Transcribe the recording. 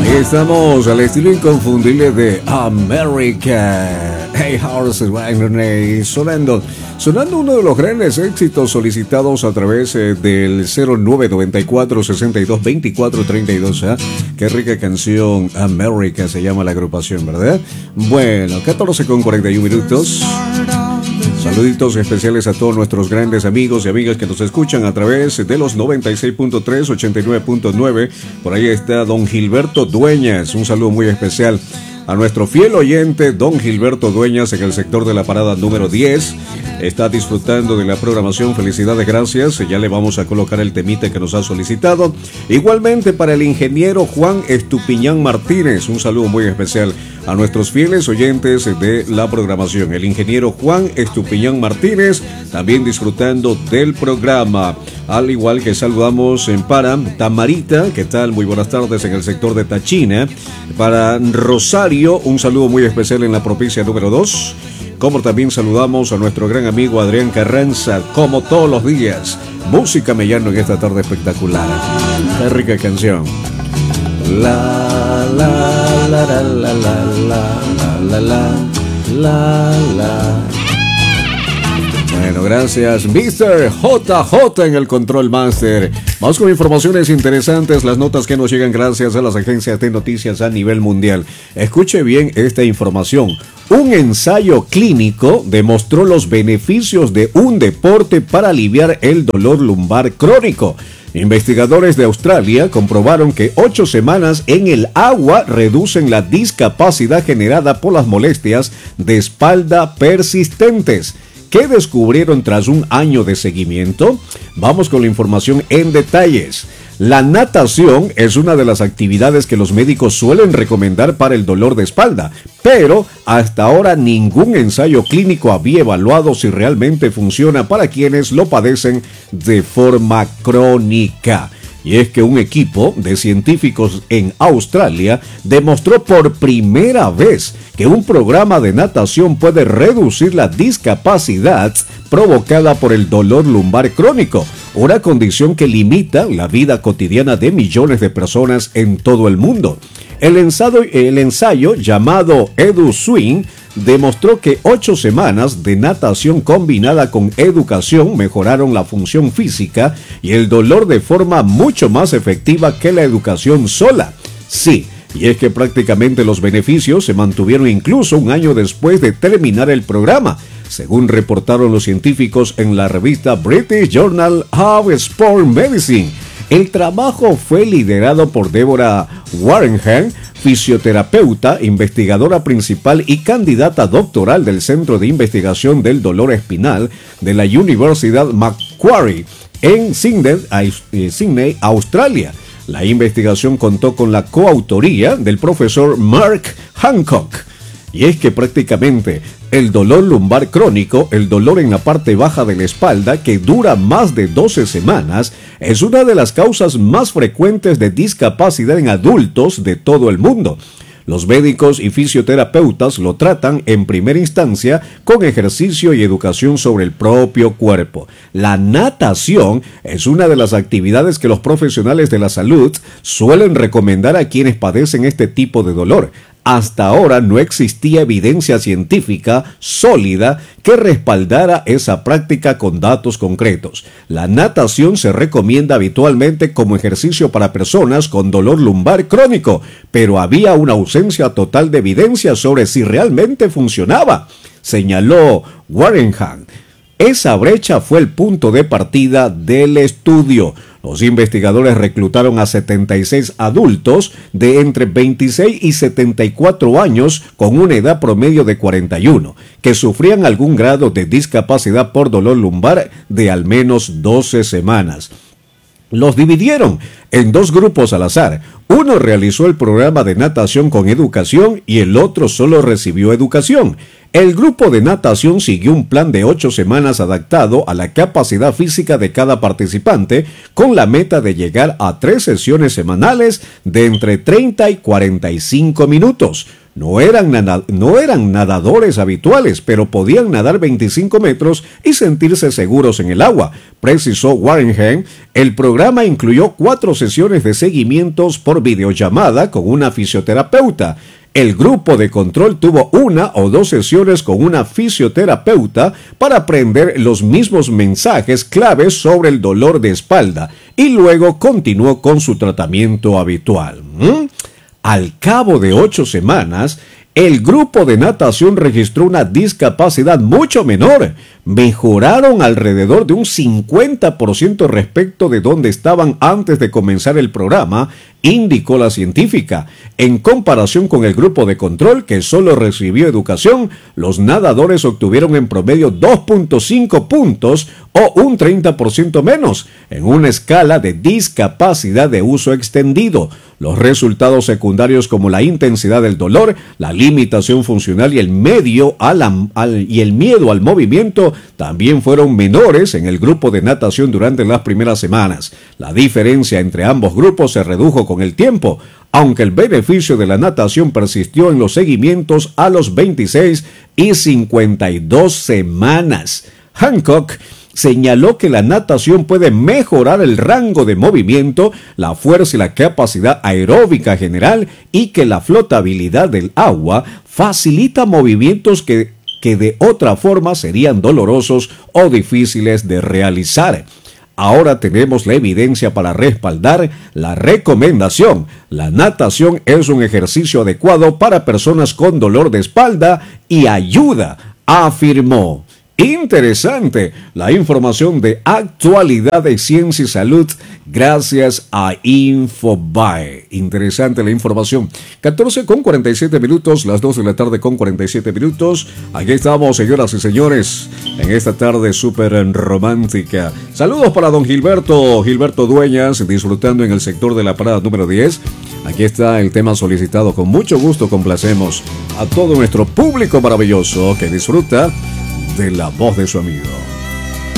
Estamos al estilo inconfundible de America. Hey, Horses, sonando uno de los grandes éxitos solicitados a través del 0994-622432. ¿Eh? Qué rica canción, America se llama la agrupación, ¿verdad? Bueno, 14:41. Saluditos especiales a todos nuestros grandes amigos y amigas que nos escuchan a través de los 96.3, 89.9. Por ahí está don Gilberto Dueñas. Un saludo muy especial a nuestro fiel oyente, don Gilberto Dueñas, en el sector de la parada número 10. Está disfrutando de la programación. Felicidades, gracias. Ya le vamos a colocar el temita que nos ha solicitado. Igualmente para el ingeniero Juan Estupiñán Martínez. Un saludo muy especial a nuestros fieles oyentes de la programación. El ingeniero Juan Estupiñán Martínez también disfrutando del programa. Al igual que saludamos para Tamarita, ¿qué tal? Muy buenas tardes en el sector de Tachina. Para Rosario, un saludo muy especial en la provincia número 2. Como también saludamos a nuestro gran amigo Adrián Carranza, como todos los días. Música mellando en esta tarde espectacular. Qué rica canción. La la la la la la la la la la. Bueno, gracias, Mr. JJ en el Control Master. Vamos con informaciones interesantes, las notas que nos llegan gracias a las agencias de noticias a nivel mundial. Escuche bien esta información. Un ensayo clínico demostró los beneficios de un deporte para aliviar el dolor lumbar crónico. Investigadores de Australia comprobaron que 8 semanas en el agua reducen la discapacidad generada por las molestias de espalda persistentes. ¿Qué descubrieron tras un año de seguimiento? Vamos con la información en detalles. La natación es una de las actividades que los médicos suelen recomendar para el dolor de espalda, pero hasta ahora ningún ensayo clínico había evaluado si realmente funciona para quienes lo padecen de forma crónica. Y es que un equipo de científicos en Australia demostró por primera vez que un programa de natación puede reducir la discapacidad provocada por el dolor lumbar crónico, una condición que limita la vida cotidiana de millones de personas en todo el mundo. El ensayo llamado EduSwim demostró que 8 semanas de natación combinada con educación mejoraron la función física y el dolor de forma mucho más efectiva que la educación sola. Sí, y es que prácticamente los beneficios se mantuvieron incluso un año después de terminar el programa, según reportaron los científicos en la revista British Journal of Sport Medicine. El trabajo fue liderado por Deborah Warrenham, fisioterapeuta, investigadora principal y candidata doctoral del Centro de Investigación del Dolor Espinal de la Universidad Macquarie en Sydney, Australia. La investigación contó con la coautoría del profesor Mark Hancock. Y es que prácticamente el dolor lumbar crónico, el dolor en la parte baja de la espalda que dura más de 12 semanas, es una de las causas más frecuentes de discapacidad en adultos de todo el mundo. Los médicos y fisioterapeutas lo tratan en primera instancia con ejercicio y educación sobre el propio cuerpo. La natación es una de las actividades que los profesionales de la salud suelen recomendar a quienes padecen este tipo de dolor. Hasta ahora no existía evidencia científica sólida que respaldara esa práctica con datos concretos. La natación se recomienda habitualmente como ejercicio para personas con dolor lumbar crónico, pero había una ausencia total de evidencia sobre si realmente funcionaba, señaló Warrenham. Esa brecha fue el punto de partida del estudio. Los investigadores reclutaron a 76 adultos de entre 26 y 74 años con una edad promedio de 41, que sufrían algún grado de discapacidad por dolor lumbar de al menos 12 semanas. Los dividieron en 2 grupos al azar. Uno realizó el programa de natación con educación y el otro solo recibió educación. El grupo de natación siguió un plan de 8 semanas adaptado a la capacidad física de cada participante, con la meta de llegar a 3 sesiones semanales de entre 30 y 45 minutos. no eran nadadores habituales, pero podían nadar 25 metros y sentirse seguros en el agua, precisó Warrenheim. El programa incluyó 4 sesiones de seguimientos por videollamada con una fisioterapeuta. El grupo de control tuvo 1 o 2 sesiones con una fisioterapeuta para aprender los mismos mensajes claves sobre el dolor de espalda y luego continuó con su tratamiento habitual. Al cabo de 8 semanas, el grupo de natación registró una discapacidad mucho menor. Mejoraron alrededor de un 50% respecto de donde estaban antes de comenzar el programa, indicó la científica. En comparación con el grupo de control, que solo recibió educación, los nadadores obtuvieron en promedio 2.5 puntos o un 30% menos, en una escala de discapacidad de uso extendido. Los resultados secundarios como la intensidad del dolor, la limitación funcional y el miedo al movimiento también fueron menores en el grupo de natación durante las primeras semanas. La diferencia entre ambos grupos se redujo con el tiempo, aunque el beneficio de la natación persistió en los seguimientos a los 26 y 52 semanas. Hancock señaló que la natación puede mejorar el rango de movimiento, la fuerza y la capacidad aeróbica general, y que la flotabilidad del agua facilita movimientos que de otra forma serían dolorosos o difíciles de realizar. Ahora tenemos la evidencia para respaldar la recomendación. La natación es un ejercicio adecuado para personas con dolor de espalda y ayuda, afirmó. Interesante la información de actualidad de ciencia y salud gracias a Infobae. Interesante la información. 14:47, las 2 de la tarde con 47 minutos. Aquí estamos, señoras y señores, en esta tarde súper romántica. Saludos para don Gilberto Dueñas, disfrutando en el sector de la parada número 10. Aquí está el tema solicitado. Con mucho gusto complacemos a todo nuestro público maravilloso que disfruta de la voz de su amigo.